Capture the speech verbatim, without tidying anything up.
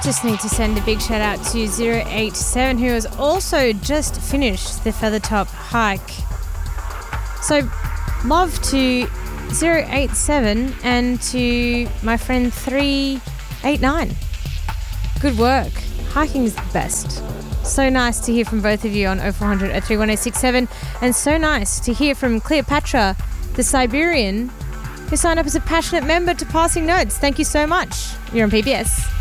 Just need to send a big shout out to zero eight seven, who has also just finished the Feathertop hike. So love to zero eight seven and to my friend three eight nine. Good work. Hiking is the best. So nice to hear from both of you on oh four hundred oh three one oh six seven, and so nice to hear from Cleopatra, the Siberian, who signed up as a passionate member to Passing Notes. Thank you so much. You're on P B S.